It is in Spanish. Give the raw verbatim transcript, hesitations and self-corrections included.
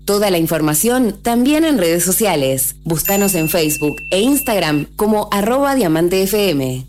Toda la información también en redes sociales. Búscanos en Facebook e Instagram como arroba Diamante F M.